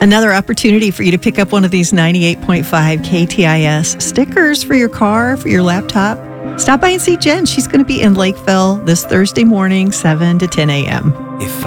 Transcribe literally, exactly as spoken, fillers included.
Another opportunity for you to pick up one of these ninety-eight point five K T I S stickers for your car, for your laptop. Stop by and see Jen. She's going to be in Lakeville this Thursday morning, seven to ten a.m. If